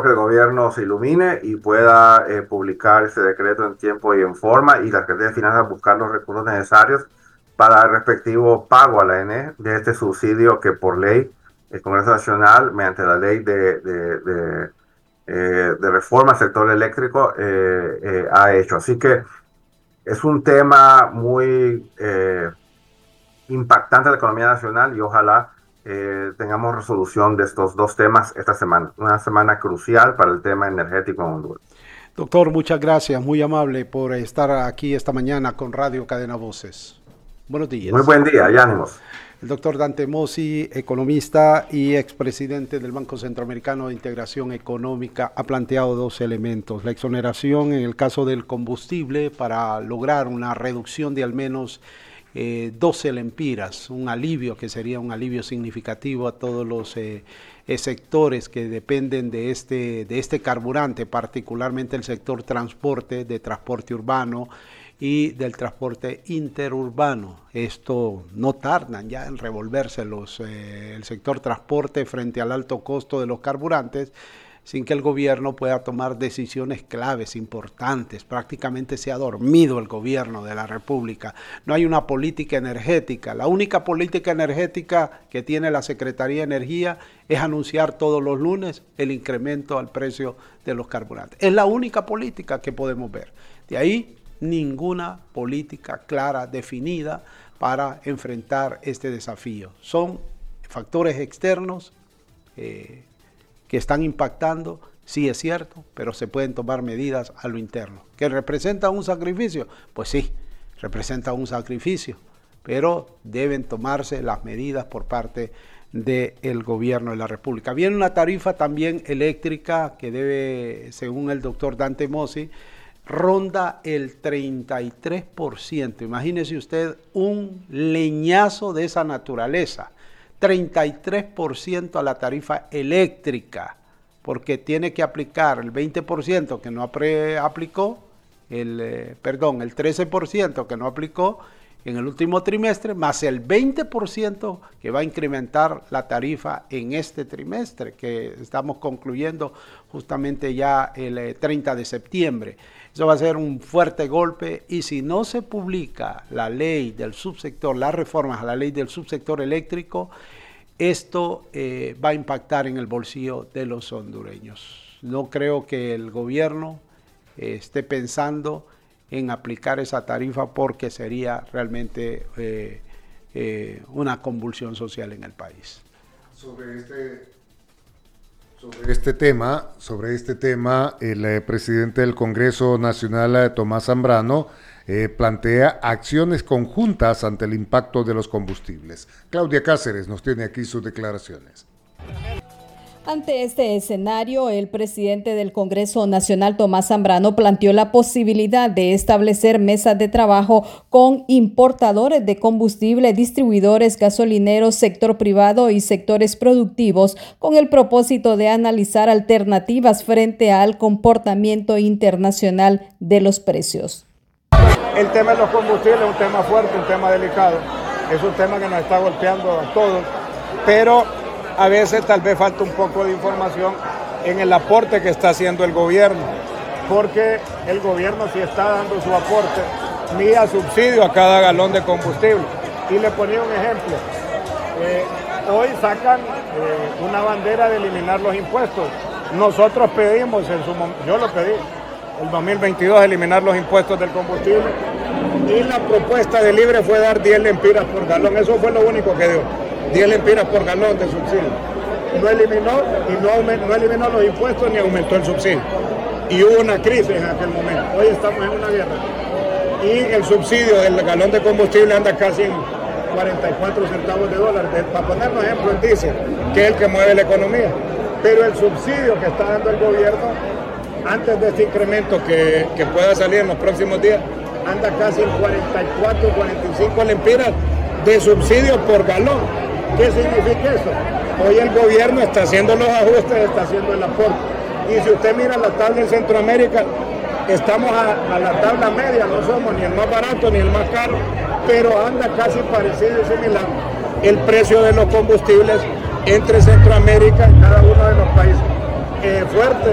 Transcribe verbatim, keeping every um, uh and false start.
que el gobierno se ilumine y pueda eh, publicar ese decreto en tiempo y en forma, y la Secretaría de Finanzas buscar los recursos necesarios para el respectivo pago a la A N E de este subsidio que por ley el Congreso Nacional, mediante la ley de, de, de, eh, de reforma al sector eléctrico, eh, eh, ha hecho. Así que es un tema muy eh, impactante a la economía nacional, y ojalá eh, tengamos resolución de estos dos temas esta semana. Una semana crucial para el tema energético en Honduras. Doctor, muchas gracias, muy amable por estar aquí esta mañana con Radio Cadena Voces. Buenos días. Muy buen día y ánimos. El doctor Dante Mossi, economista y expresidente del Banco Centroamericano de Integración Económica, ha planteado dos elementos. La exoneración en el caso del combustible para lograr una reducción de al menos eh, doce lempiras, un alivio que sería un alivio significativo a todos los eh, eh, sectores que dependen de este, de este carburante, particularmente el sector transporte, de transporte urbano y del transporte interurbano. Esto no tardan ya en revolverse los, eh, el sector transporte frente al alto costo de los carburantes, sin que el gobierno pueda tomar decisiones claves, importantes. Prácticamente se ha dormido el gobierno de la República. No hay una política energética. La única política energética que tiene la Secretaría de Energía es anunciar todos los lunes el incremento al precio de los carburantes. Es la única política que podemos ver. De ahí, ninguna política clara, definida para enfrentar este desafío. Son factores externos eh, que están impactando, sí es cierto, pero se pueden tomar medidas a lo interno. ¿Que representa un sacrificio? Pues sí, representa un sacrificio, pero deben tomarse las medidas por parte del gobierno de la República. Viene una tarifa también eléctrica que debe, según el doctor Dante Mossi, ronda el treinta y tres por ciento. Imagínese usted un leñazo de esa naturaleza, treinta y tres por ciento a la tarifa eléctrica, porque tiene que aplicar el veinte por ciento que no aplicó, el, eh, perdón, el trece por ciento que no aplicó en el último trimestre, más el veinte por ciento que va a incrementar la tarifa en este trimestre, que estamos concluyendo justamente ya el eh, treinta de septiembre. Eso va a ser un fuerte golpe, y si no se publica la ley del subsector, las reformas a la ley del subsector eléctrico, esto eh, va a impactar en el bolsillo de los hondureños. No creo que el gobierno eh, esté pensando en aplicar esa tarifa, porque sería realmente eh, eh, una convulsión social en el país. Sobre este... Sobre este tema, sobre este tema, el eh, presidente del Congreso Nacional, eh, Tomás Zambrano, eh, plantea acciones conjuntas ante el impacto de los combustibles. Claudia Cáceres nos tiene aquí sus declaraciones. Ante este escenario, el presidente del Congreso Nacional, Tomás Zambrano, planteó la posibilidad de establecer mesas de trabajo con importadores de combustible, distribuidores, gasolineros, sector privado y sectores productivos, con el propósito de analizar alternativas frente al comportamiento internacional de los precios. El tema de los combustibles es un tema fuerte, un tema delicado, es un tema que nos está golpeando a todos, pero a veces tal vez falta un poco de información en el aporte que está haciendo el gobierno, porque el gobierno sí está dando su aporte vía subsidio a cada galón de combustible. Y le ponía un ejemplo. Eh, hoy sacan eh, una bandera de eliminar los impuestos. Nosotros pedimos, en su momento, yo lo pedí, el dos mil veintidós, eliminar los impuestos del combustible, y la propuesta de Libre fue dar diez lempiras por galón. Eso fue lo único que dio. diez lempiras por galón de subsidio. No eliminó y no, aumentó, no eliminó los impuestos ni aumentó el subsidio. Y hubo una crisis en aquel momento. Hoy estamos en una guerra. Y el subsidio del galón de combustible anda casi en cuarenta y cuatro centavos de dólar. Para ponernos ejemplo, el diésel, que es el que mueve la economía. Pero el subsidio que está dando el gobierno, antes de este incremento que, que pueda salir en los próximos días, anda casi en cuarenta y cuatro, cuarenta y cinco lempiras de subsidio por galón. ¿Qué significa eso? Hoy el gobierno está haciendo los ajustes, está haciendo el aporte. Y si usted mira la tabla en Centroamérica, estamos a, a la tabla media, no somos ni el más barato ni el más caro, pero anda casi parecido y similar el precio de los combustibles entre Centroamérica y cada uno de los países eh, fuertes.